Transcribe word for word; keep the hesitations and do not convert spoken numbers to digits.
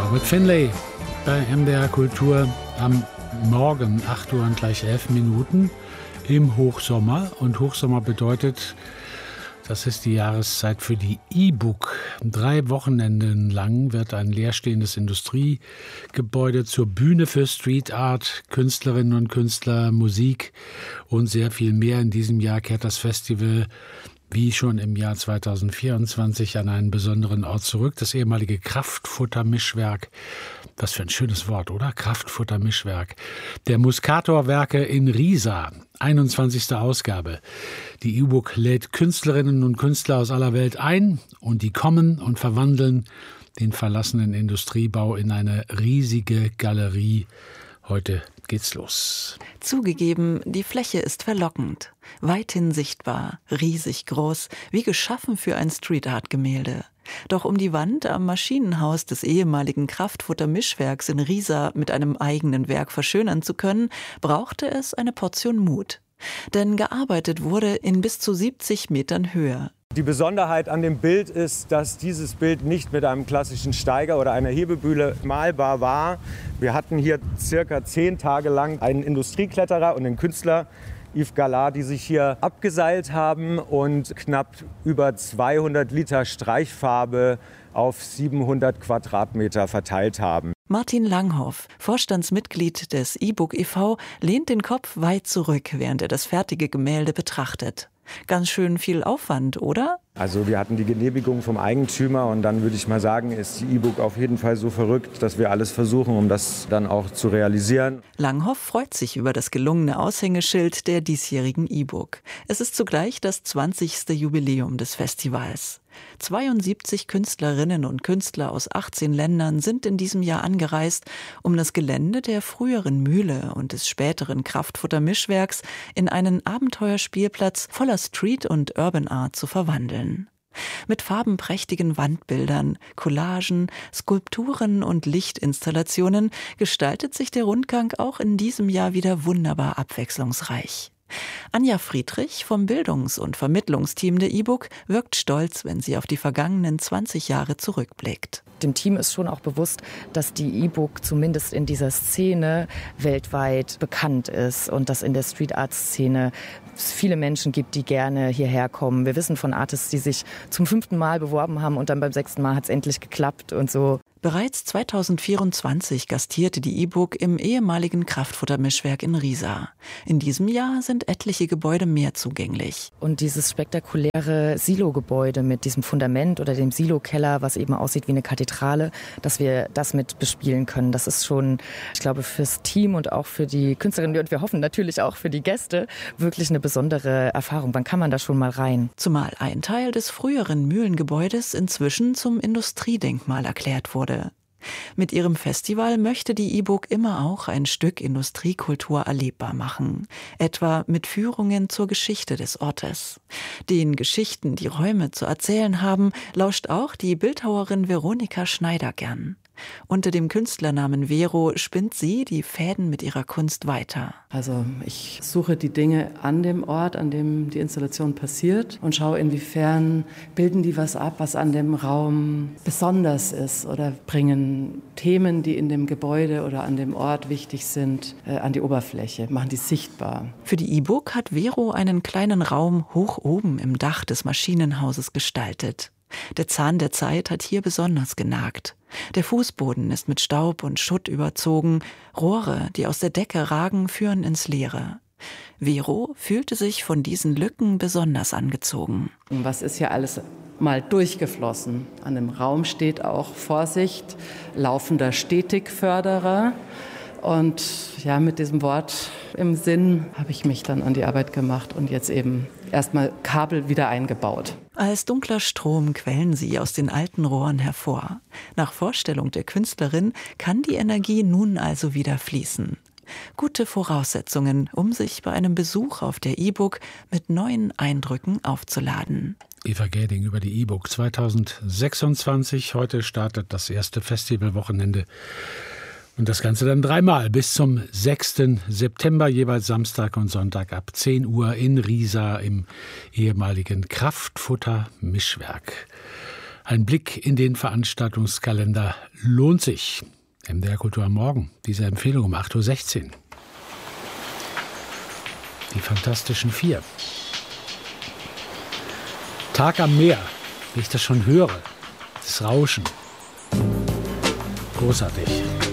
Robert Finlay bei M D R Kultur am Morgen, acht Uhr und gleich elf Minuten im Hochsommer. Und Hochsommer bedeutet, das ist die Jahreszeit für die E-Book. Drei Wochenenden lang wird ein leerstehendes Industriegebäude zur Bühne für Street Art, Künstlerinnen und Künstler, Musik und sehr viel mehr. In diesem Jahr kehrt das Festival wie schon im Jahr zweitausendvierundzwanzig an einen besonderen Ort zurück, das ehemalige Kraftfutter-Mischwerk. Was für ein schönes Wort, oder? Kraftfutter-Mischwerk. Der Muscator-Werke in Riesa, einundzwanzigste Ausgabe. Die E-Book lädt Künstlerinnen und Künstler aus aller Welt ein und die kommen und verwandeln den verlassenen Industriebau in eine riesige Galerie. Heute geht's los. Zugegeben, die Fläche ist verlockend. Weithin sichtbar, riesig groß, wie geschaffen für ein Street-Art-Gemälde. Doch um die Wand am Maschinenhaus des ehemaligen Kraftfutter-Mischwerks in Riesa mit einem eigenen Werk verschönern zu können, brauchte es eine Portion Mut. Denn gearbeitet wurde in bis zu siebzig Metern Höhe. Die Besonderheit an dem Bild ist, dass dieses Bild nicht mit einem klassischen Steiger oder einer Hebebühne malbar war. Wir hatten hier circa zehn Tage lang einen Industriekletterer und einen Künstler, Yves Gallard, die sich hier abgeseilt haben und knapp über zweihundert Liter Streichfarbe auf siebenhundert Quadratmeter verteilt haben. Martin Langhoff, Vorstandsmitglied des E-Book e V, lehnt den Kopf weit zurück, während er das fertige Gemälde betrachtet. Ganz schön viel Aufwand, oder? Also wir hatten die Genehmigung vom Eigentümer und dann würde ich mal sagen, ist die E-Book auf jeden Fall so verrückt, dass wir alles versuchen, um das dann auch zu realisieren. Langhoff freut sich über das gelungene Aushängeschild der diesjährigen E-Book. Es ist zugleich das zwanzigste Jubiläum des Festivals. zweiundsiebzig Künstlerinnen und Künstler aus achtzehn Ländern sind in diesem Jahr angereist, um das Gelände der früheren Mühle und des späteren Kraftfutter-Mischwerks in einen Abenteuerspielplatz voller Street- und Urban Art zu verwandeln. Mit farbenprächtigen Wandbildern, Collagen, Skulpturen und Lichtinstallationen gestaltet sich der Rundgang auch in diesem Jahr wieder wunderbar abwechslungsreich. Anja Friedrich vom Bildungs- und Vermittlungsteam der E-Book wirkt stolz, wenn sie auf die vergangenen zwanzig Jahre zurückblickt. Dem Team ist schon auch bewusst, dass die E-Book zumindest in dieser Szene weltweit bekannt ist und dass in der Street-Art-Szene es viele Menschen gibt, die gerne hierher kommen. Wir wissen von Artists, die sich zum fünften Mal beworben haben und dann beim sechsten Mal hat es endlich geklappt und so. Bereits zweitausendvierundzwanzig gastierte die E-Book im ehemaligen Kraftfutter-Mischwerk in Riesa. In diesem Jahr sind etliche Gebäude mehr zugänglich. Und dieses spektakuläre Silo-Gebäude mit diesem Fundament oder dem Silo-Keller, was eben aussieht wie eine Kathedrale, dass wir das mit bespielen können, das ist schon, ich glaube, fürs Team und auch für die Künstlerinnen und wir hoffen natürlich auch für die Gäste wirklich eine besondere Erfahrung. Wann kann man da schon mal rein? Zumal ein Teil des früheren Mühlengebäudes inzwischen zum Industriedenkmal erklärt wurde. Mit ihrem Festival möchte die E-Book immer auch ein Stück Industriekultur erlebbar machen, etwa mit Führungen zur Geschichte des Ortes. Den Geschichten, die Räume zu erzählen haben, lauscht auch die Bildhauerin Veronika Schneider gern. Unter dem Künstlernamen Vero spinnt sie die Fäden mit ihrer Kunst weiter. Also ich suche die Dinge an dem Ort, an dem die Installation passiert und schaue, inwiefern bilden die was ab, was an dem Raum besonders ist oder bringen Themen, die in dem Gebäude oder an dem Ort wichtig sind, äh, an die Oberfläche, machen die sichtbar. Für die E-Book hat Vero einen kleinen Raum hoch oben im Dach des Maschinenhauses gestaltet. Der Zahn der Zeit hat hier besonders genagt. Der Fußboden ist mit Staub und Schutt überzogen. Rohre, die aus der Decke ragen, führen ins Leere. Vero fühlte sich von diesen Lücken besonders angezogen. Und was ist hier alles mal durchgeflossen? An dem Raum steht auch Vorsicht, laufender Stetigförderer. Und ja, mit diesem Wort im Sinn habe ich mich dann an die Arbeit gemacht und jetzt eben erstmal Kabel wieder eingebaut. Als dunkler Strom quellen sie aus den alten Rohren hervor. Nach Vorstellung der Künstlerin kann die Energie nun also wieder fließen. Gute Voraussetzungen, um sich bei einem Besuch auf der E-Book mit neuen Eindrücken aufzuladen. Eva Gäding über die E-Book zweitausendsechsundzwanzig. Heute startet das erste Festivalwochenende. Und das Ganze dann dreimal bis zum sechsten September, jeweils Samstag und Sonntag ab zehn Uhr in Riesa im ehemaligen Kraftfutter-Mischwerk. Ein Blick in den Veranstaltungskalender lohnt sich. M D R Kultur am Morgen. Diese Empfehlung um acht Uhr sechzehn. Die Fantastischen Vier. Tag am Meer, wie ich das schon höre. Das Rauschen. Großartig.